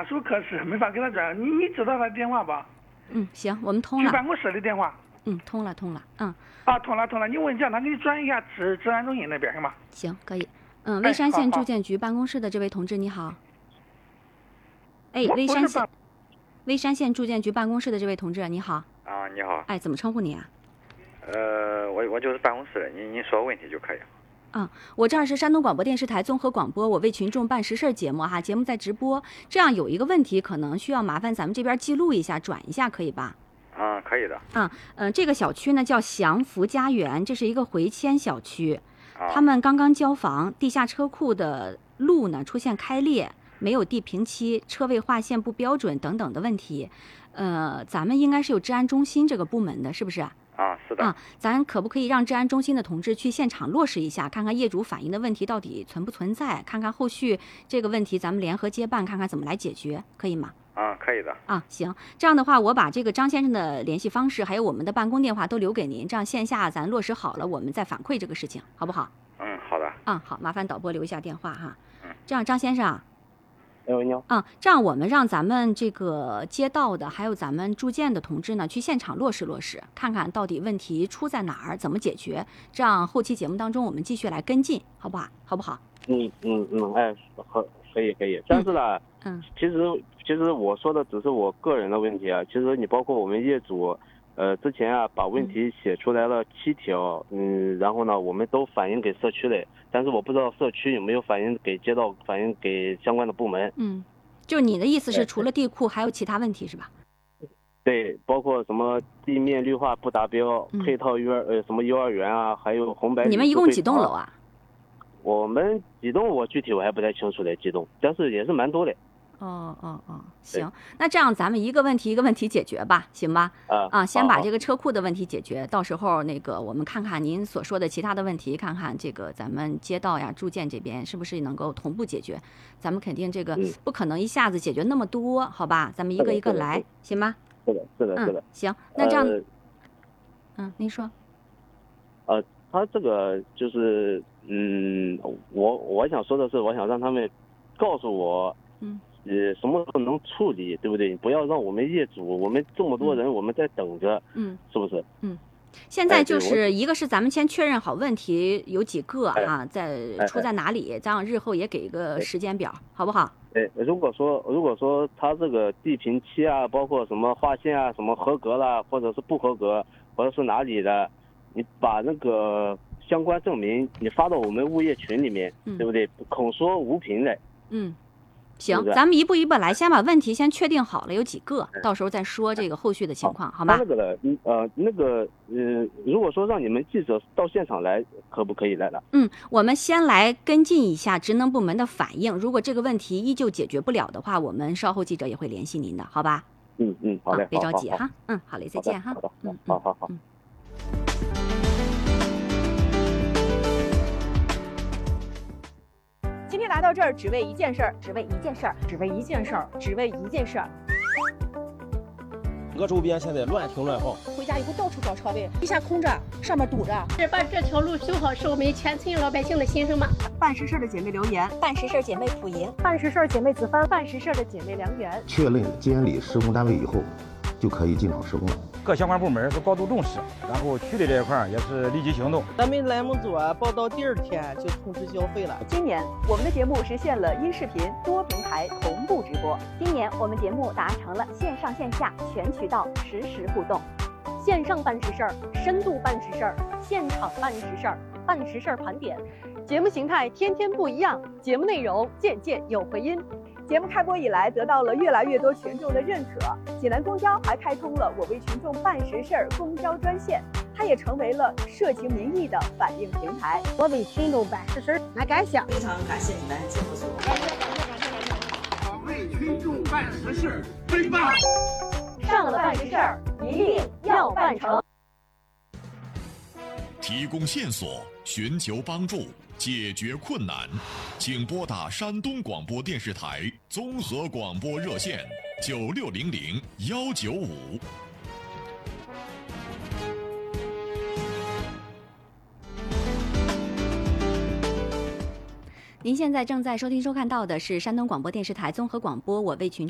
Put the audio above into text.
下属科室，没法给他转。你知道他电话吧？ 行，我们通了。 去办公室的电话。 通了。通了。你问一下，他给你转一下治安中心那边行吗？ 行，可以。蔚山县住建局办公室的这位同志，你好。蔚山县住建局办公室的这位同志，你好。 啊，你好。 怎么称呼你啊？ 我就是办公室的，您说问题就可以。 我这儿是山东广播电视台综合广播，我为群众办实事节目哈，节目在直播。这样有一个问题，可能需要麻烦咱们这边记录一下，转一下，可以吧？ 可以的。 这个小区呢叫祥福家园，这是一个回迁小区。他们刚刚交房，地下车库的路呢出现开裂，没有地平期，车位划线不标准等等的问题。咱们应该是有治安中心这个部门的，是不是？ 是的。 咱可不可以让治安中心的同志去现场落实一下，看看业主反映的问题到底存不存在，看看后续这个问题咱们联合接办，看看怎么来解决，可以吗？ 可以的。 行，这样的话，我把这个张先生的联系方式还有我们的办公电话都留给您，这样线下咱落实好了，我们再反馈这个事情，好不好？ 好的。 好，麻烦导播留一下电话哈。这样，张先生。 喂，你好。 这样我们让咱们这个街道的还有咱们住建的同志呢，去现场落实，看看到底问题出在哪儿，怎么解决。这样后期节目当中我们继续来跟进，好不好？好不好？ 可以。但是呢，其实我说的只是我个人的问题啊。其实你包括我们业主，之前把问题写出来了7条，然后呢，我们都反映给社区了。但是我不知道社区有没有反映给街道，反映给相关的部门。 就你的意思是除了地库还有其他问题是吧？ 对，包括什么地面绿化不达标，配套什么幼儿园啊，还有红白。 你们一共几栋楼啊？ 我们几栋我具体我还不太清楚嘞，几栋，但是也是蛮多的。 行，那这样咱们一个问题一个问题解决吧，行吧？先把这个车库的问题解决，到时候那个我们看看您所说的其他的问题，看看这个咱们街道呀、住建这边是不是能够同步解决。咱们肯定这个不可能一下子解决那么多，好吧？咱们一个一个来，行吗？ 是的。 行，那这样，您说。 他这个就是，我想说的是，我想让他们告诉我，什么时候能处理，对不对？不要让我们业主，我们这么多人，我们在等着，是不是？ 现在就是一个是咱们先确认好问题有几个出在哪里，这样日后也给一个时间表，好不好？ 如果说他这个地平期啊，包括什么划线啊，什么合格了，或者是不合格，或者是哪里的，你把那个相关证明你发到我们物业群里面，对不对？口说无凭的。 行，咱们一步一步来，先把问题先确定好了有几个，到时候再说这个后续的情况，好吗？ 如果说让你们记者到现场来，可不可以来了？ 我们先来跟进一下职能部门的反应，如果这个问题依旧解决不了的话，我们稍后记者也会联系您的，好吧？ 好嘞， 别着急哈。好嘞，再见哈。 好。 今天来到这儿，只为一件事儿，只为一件事儿，只为一件事儿，只为一件事儿。 我周边现在乱停乱放， 回家以后到处找车位，地下空着，上面堵着。 是把这条路修好，是我们全村老百姓的心声吗？ 办实事的姐妹留言， 办实事姐妹普银， 办实事姐妹子帆，办实事的姐妹良缘。 确认监理施工单位以后，就可以进场施工了。 各相关部门是高度重视，然后区里这一块也是立即行动。 咱们栏目组报到第2天就通知交费了。 今年我们的节目实现了音视频多平台同步直播。 今年我们节目达成了线上线下全渠道实时互动。 线上办实事儿，深度办实事儿，现场办实事儿，办实事儿盘点。节目形态天天不一样，节目内容件件有回音。节目开播以来，得到了越来越多群众的认可。济南公交还开通了我为群众办实事儿公交专线，它也成为了社情民意的反映平台。 我为群众办实事儿，俺感谢， 非常感谢你们节目组。 我为群众办实事，真棒！ 上了办实事儿，一定要办成。 提供线索，寻求帮助，解决困难，请拨打山东广播电视台综合广播热线9600-195。 您现在正在收听收看到的是山东广播电视台综合广播我为群